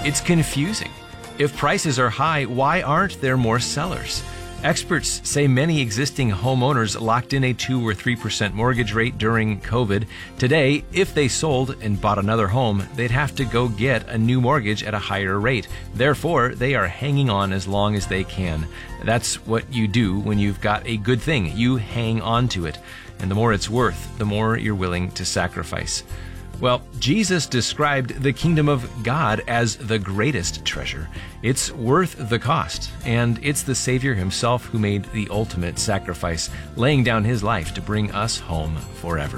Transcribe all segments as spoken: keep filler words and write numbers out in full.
It's confusing. If prices are high, why aren't there more sellers? Experts say many existing homeowners locked in a two or three percent mortgage rate during COVID. Today, if they sold and bought another home, they'd have to go get a new mortgage at a higher rate. Therefore, they are hanging on as long as they can. That's what you do when you've got a good thing. You hang on to it. And the more it's worth, the more you're willing to sacrifice. Well, Jesus described the kingdom of God as the greatest treasure. It's worth the cost, and it's the Savior himself who made the ultimate sacrifice, laying down his life to bring us home forever.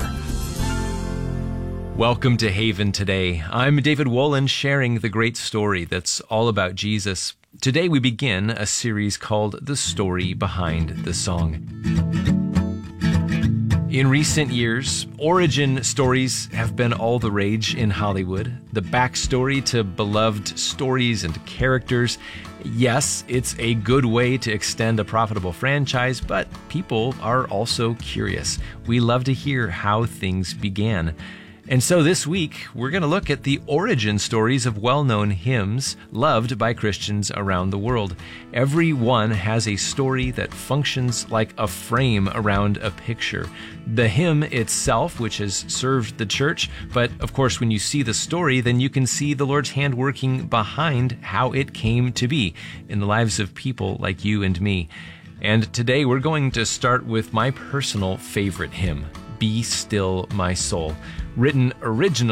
Welcome to Haven Today. I'm David Wolin, sharing the great story that's all about Jesus. Today we begin a series called The Story Behind the Song. In recent years, origin stories have been all the rage in Hollywood. The backstory to beloved stories and characters. Yes, it's a good way to extend a profitable franchise, but people are also curious. We love to hear how things began. And so this week, we're going to look at the origin stories of well-known hymns loved by Christians around the world. Every one has a story that functions like a frame around a picture. The hymn itself, which has served the church, but of course when you see the story, then you can see the Lord's hand working behind how it came to be in the lives of people like you and me. And today we're going to start with my personal favorite hymn, Be Still My Soul, written originally